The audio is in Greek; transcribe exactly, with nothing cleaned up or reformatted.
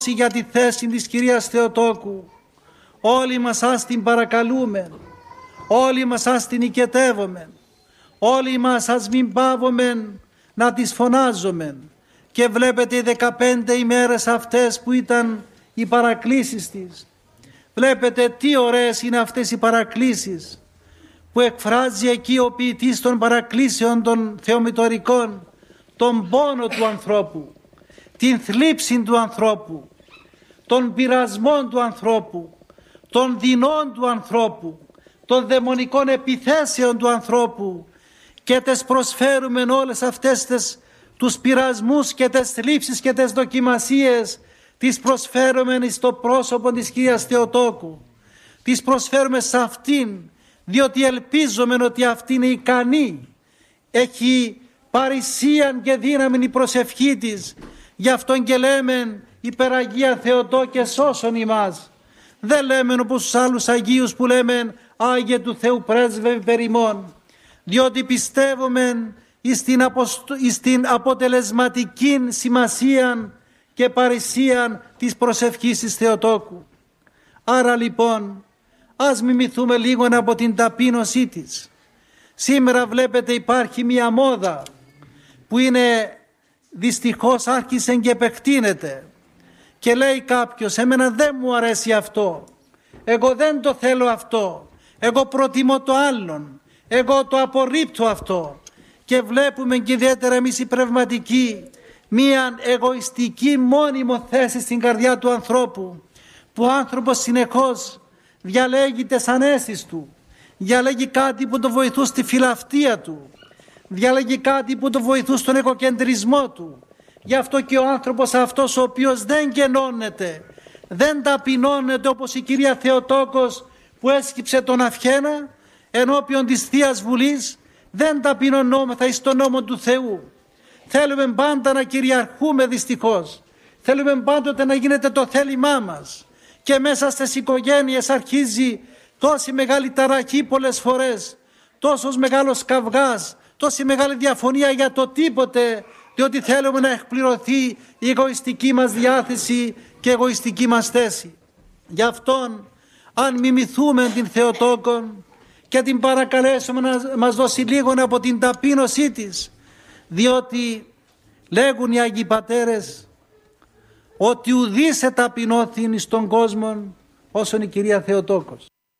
για τη θέση της κυρίας Θεοτόκου. Όλοι μας ας την παρακαλούμε, όλοι μας ας την οικετεύουμε, όλοι μας ας μην πάβουμε να τις φωνάζουμε. Και βλέπετε οι δεκαπέντε ημέρες αυτές που ήταν οι παρακλήσεις της. Βλέπετε τι ωραίες είναι αυτές οι παρακλήσεις που εκφράζει εκεί ο ποιητής των παρακλήσεων των θεομητορικών τον πόνο του ανθρώπου, την θλίψη του ανθρώπου, των πειρασμών του ανθρώπου, των δεινών του ανθρώπου, των δαιμονικών επιθέσεων του ανθρώπου, και τες προσφέρουμε όλες αυτές τες, τους πειρασμούς και τες θλίψεις και τες δοκιμασίες, τις προσφέρουμε στο πρόσωπο της Κυρίας Θεοτόκου. Τις προσφέρουμε σε αυτήν, διότι ελπίζουμε ότι αυτή είναι ικανή, έχει παρησίαν και δύναμη η προσευχή της. Γι' αυτόν και λέμε υπεραγία Θεοτόκε σώσον ημάς. Δεν λέμε όπως τους άλλους Αγίους που λέμε Άγιε του Θεού πρέσβευε περ ημών, διότι πιστεύουμε στην, αποσто... στην αποτελεσματική σημασία και παρησία της προσευχής της Θεοτόκου. Άρα λοιπόν ας μιμηθούμε λίγο από την ταπείνωσή της. Σήμερα βλέπετε υπάρχει μια μόδα που είναι δυστυχώς άρχισε και επεκτείνεται και λέει κάποιος εμένα δεν μου αρέσει αυτό, εγώ δεν το θέλω αυτό, εγώ προτιμώ το άλλον, εγώ το απορρίπτω αυτό. Και βλέπουμε και ιδιαίτερα εμείς οι πνευματικοί μία εγωιστική μόνιμο θέση στην καρδιά του ανθρώπου, που ο άνθρωπος συνεχώς διαλέγει τις ανέσεις του, διαλέγει κάτι που το βοηθούν στη φιλαυτία του, διαλέγει κάτι που το βοηθούν στον εγωκεντρισμό του. Γι' αυτό και ο άνθρωπος αυτός ο οποίος δεν γεννώνεται, δεν ταπεινώνεται όπως η κυρία Θεοτόκος που έσκυψε τον αυχένα ενώπιον της Θείας Βουλής, δεν ταπεινωνόμεθα εις τον νόμο του Θεού. Θέλουμε πάντα να κυριαρχούμε δυστυχώς. Θέλουμε πάντοτε να γίνεται το θέλημά μας. Και μέσα στις οικογένειες αρχίζει τόση μεγάλη ταραχή πολλές φορές, τόσος μεγάλος καυγάς, τόση μεγάλη διαφωνία για το τίποτε, διότι θέλουμε να εκπληρωθεί η εγωιστική μας διάθεση και η εγωιστική μας θέση. Γι' αυτόν αν μιμηθούμε την Θεοτόκον και την παρακαλέσουμε να μας δώσει λίγο από την ταπείνωσή της, διότι λέγουν οι Άγιοι Πατέρες ότι ουδής εταπεινώθην στον κόσμο όσον η κυρία Θεοτόκος.